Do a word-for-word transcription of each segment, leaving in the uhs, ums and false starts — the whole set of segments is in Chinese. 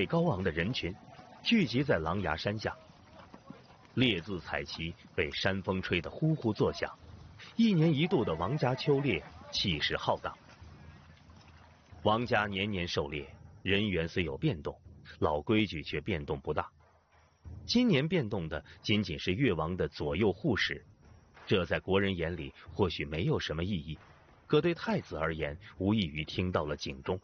高昂的人群聚集在狼牙山下，猎字彩旗被山风吹得呼呼作响，一年一度的王家秋猎气势浩荡。王家年年狩猎，人员虽有变动，老规矩却变动不大。今年变动的仅仅是越王的左右护使，这在国人眼里或许没有什么意义，可对太子而言，无异于听到了警钟。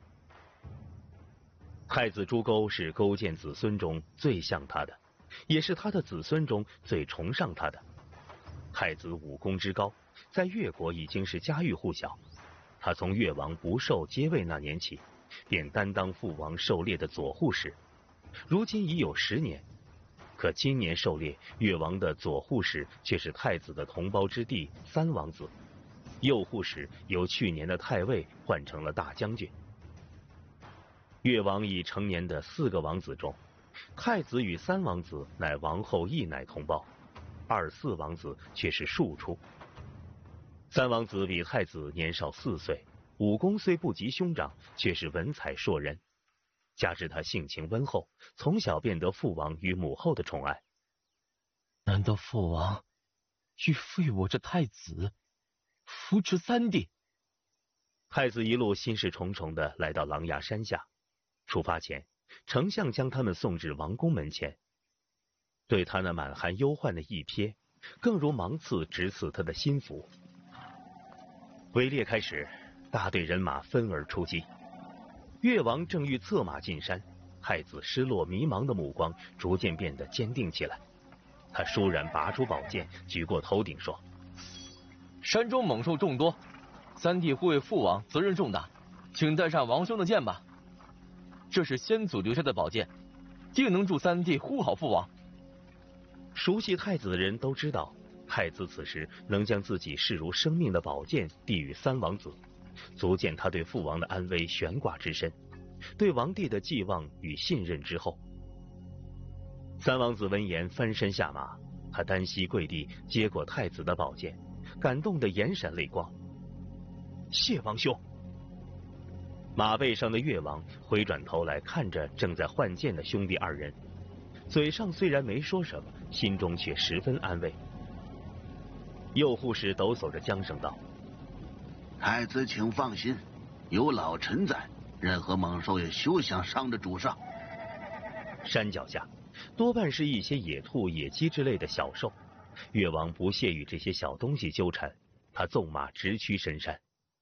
太子朱沟是勾践子孙中最像他的，也是他的子孙中最崇尚他的。太子武功之高，在越国已经是家喻户晓。他从越王不受接位那年起，便担当父王狩猎的左护使，如今已有十年。可今年狩猎，越王的左护使却是太子的同胞之弟三王子，右护使由去年的太尉换成了大将军。越王已成年的四个王子中，太子与三王子乃王后一奶同胞，二四王子却是庶出。三王子比太子年少四岁，武功虽不及兄长，却是文采硕人。加之他性情温厚，从小便得父王与母后的宠爱。 难道父王欲废我这太子，扶持三弟？ 太子一路心事重重地来到狼牙山下。出发前，丞相将他们送至王宫门前，对他那满含忧患的一瞥，更如芒刺直刺他的心腹。围猎开始，大队人马分而出击。越王正欲策马进山，太子失落迷茫的目光逐渐变得坚定起来。他倏然拔出宝剑，举过头顶说：“ 山中猛兽众多，三弟护卫父王责任重大，请带上王兄的剑吧。这是先祖留下的宝剑，定能助三弟护好父王。” 熟悉太子的人都知道，太子此时能将自己视如生命的宝剑递与三王子，足见他对父王的安危悬挂之深，对王帝的寄望与信任之厚。三王子闻言翻身下马，他单膝跪地接过太子的宝剑，感动得眼闪泪光。谢王兄。马背上的越王回转头来看着正在换剑的兄弟二人，嘴上虽然没说什么，心中却十分安慰。右护使抖擞着缰绳道：“ 太子请放心，有老臣在，任何猛兽也休想伤着主上。” 山脚下多半是一些野兔、野鸡之类的小兽，越王不屑与这些小东西纠缠，他纵马直趋深山。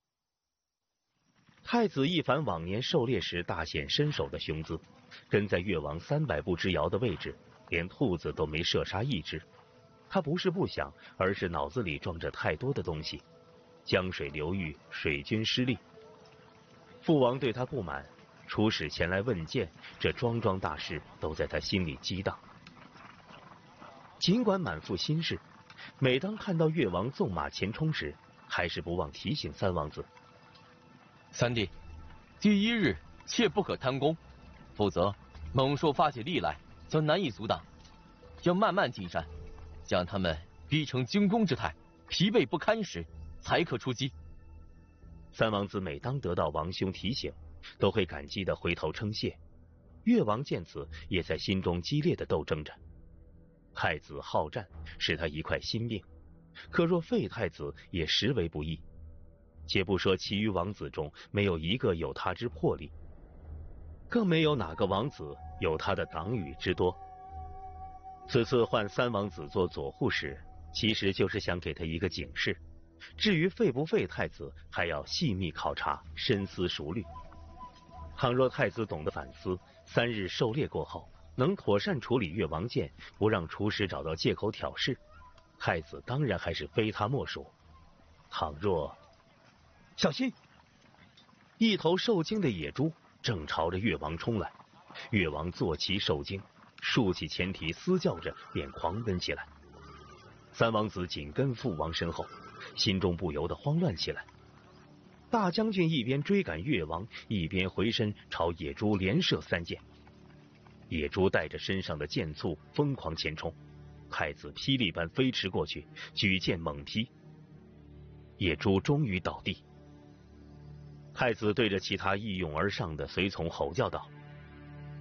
太子一反往年狩猎时大显身手的雄姿，跟在越王三百步之遥的位置，连兔子都没射杀一只。他不是不想，而是脑子里装着太多的东西。江水流域，水军失利。父王对他不满，出使前来问谏，这桩桩大事都在他心里激荡。尽管满腹心事，每当看到越王纵马前冲时，还是不忘提醒三王子：“ 三弟，第一日切不可贪功，否则猛兽发起力来，将难以阻挡。要慢慢进山，将他们逼成惊弓之态，疲惫不堪时，才可出击。” 三王子每当得到王兄提醒，都会感激地回头称谢。越王见此，也在心中激烈地斗争着。太子好战是他一块心病，可若废太子，也实为不易。且不说其余王子中没有一个有他之魄力，更没有哪个王子有他的党羽之多。此次换三王子做左护使，其实就是想给他一个警示。至于废不废太子，还要细密考察，深思熟虑。倘若太子懂得反思，三日狩猎过后，能妥善处理越王剑，不让出使找到借口挑事，太子当然还是非他莫属。倘若……小心！一头受惊的野猪正朝着越王冲来，越王坐骑受惊，竖起前蹄嘶叫着便狂奔起来。三王子紧跟父王身后，心中不由得慌乱起来。大将军一边追赶越王，一边回身朝野猪连射三箭。野猪带着身上的箭簇疯狂前冲，太子霹雳般飞驰过去，举剑猛劈。野猪终于倒地。太子对着其他一涌而上的随从吼叫道：“